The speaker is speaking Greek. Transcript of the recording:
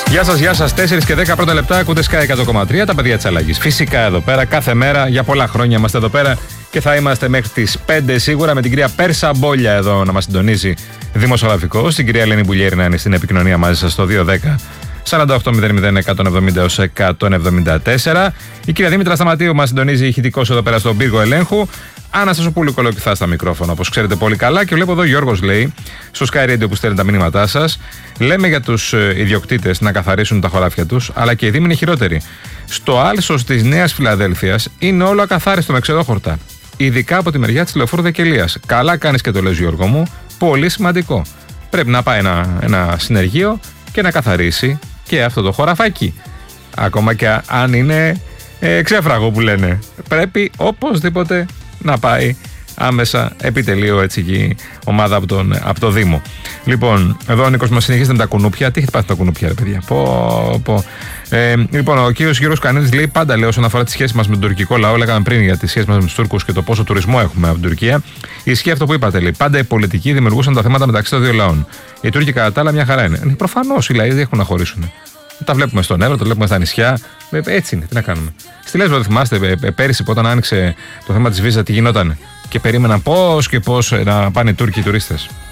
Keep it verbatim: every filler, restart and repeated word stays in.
Γεια σας, γεια σας. τέσσερα και δέκα πρώτα λεπτά ακούτε Sky εκατό κόμμα τρία, τα παιδιά της αλλαγής. Φυσικά εδώ πέρα, κάθε μέρα, για πολλά χρόνια είμαστε εδώ πέρα και θα είμαστε μέχρι τις πέντε σίγουρα με την κυρία Πέρσα Μπόλια εδώ να μας συντονίζει δημοσιογραφικός. Την κυρία Ελένη Μπουλιέρη να είναι στην επικοινωνία μαζί σας στο δύο δέκα σαράντα οκτώ μηδέν μηδέν εκατόν εβδομήντα έως εκατόν εβδομήντα τέσσερα. Η κυρία Δήμητρα Σταματίου μας συντονίζει ηχητικός εδώ πέρα στον πύργο ελέγχου. Αναστασοπούλου κολοκυθά στα μικρόφωνα, όπως ξέρετε πολύ καλά. Και βλέπω εδώ Γιώργος λέει στο Sky Radio που στέλνει τα μηνύματά σας. Λέμε για τους ιδιοκτήτες να καθαρίσουν τα χωράφια τους, αλλά και η Δήμη είναι χειρότερη. Στο άλσος της Νέας Φιλαδέλφειας είναι όλο ακαθάριστο με ξερόχορτα. Ειδικά από τη μεριά της Λεωφόρου Δεκελίας. Καλά κάνεις και το λες, Γιώργο μου. Πολύ σημαντικό. Πρέπει να πάει ένα, ένα συνεργείο και να καθαρίσει και αυτό το χωραφάκι. Ακόμα και αν είναι ε, ξέφραγο που λένε. Πρέπει οπωσδήποτε να πάει άμεσα επιτελείο έτσι η ομάδα από, τον, από το Δήμο. Λοιπόν, εδώ ο Νίκος μας συνεχίζει με τα κουνούπια. Τι έχει πάθει τα κουνούπια, ρε παιδιά. Πω, πω. Ε, λοιπόν, ο κύριος Γιώργος Κανίδης λέει πάντα, λέει, όσον αφορά τη σχέση μας με τον τουρκικό λαό, λέγαμε πριν για τη σχέση μας με τους Τούρκους και το πόσο τουρισμό έχουμε από την Τουρκία. Ισχύει αυτό που είπατε, λέει. Πάντα οι πολιτικοί δημιουργούσαν τα θέματα μεταξύ των δύο λαών. Οι Τούρκοι κατά τα άλλα μια χαρά είναι. Προφανώς οι λαοί δεν έχουν να χωρίσουν. Τα βλέπουμε στον Εύρο, τα βλέπουμε στα νησιά. Έτσι είναι, τι να κάνουμε. Στη Λέσβο, θυμάστε, πέρυσι που όταν άνοιξε το θέμα της βίζα, τι γινόταν. Και περίμεναν πώς και πώς να πάνε οι Τούρκοι τουρίστες.